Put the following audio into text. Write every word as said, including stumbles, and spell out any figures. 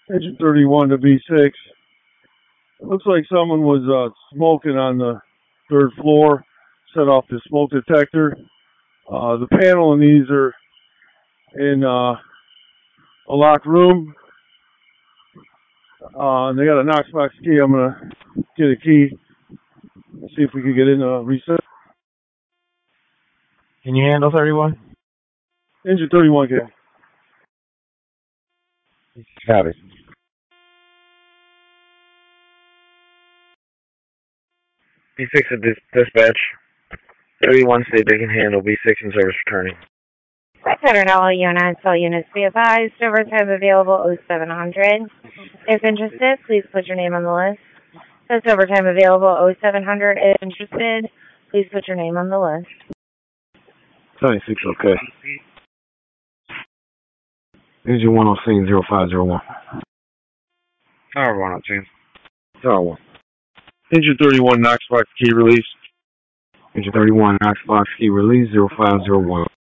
Engine thirty-one to B six. Looks like someone was uh, smoking on the third floor. Set off the smoke detector. Uh, the panel in these are in uh, a locked room. Uh, they got a Knoxbox key. I'm going to get a key. See if we can get in a reset. Can you handle thirty-one? Engine thirty-one, can. Copy. B six at dis- dispatch. thirty-one state they can handle. B six in service returning. Pattern all units, all units be advised. Overtime available oh seven hundred. If interested, please put your name on the list. Says overtime available oh seven hundred. If interested, please put your name on the list. seventy-six, okay. Engine one on scene, zero five zero one. Tower one on scene. Tower one. Engine thirty-one, Knoxbox key release. Engine thirty-one, Knoxbox key release, zero five zero one.